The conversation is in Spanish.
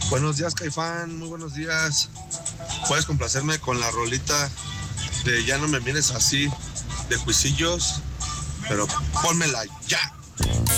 Buenos días, Caifán, muy buenos días. Puedes complacerme con la rolita de Ya no me mires así, de Cuisillos, pero pónmela ya.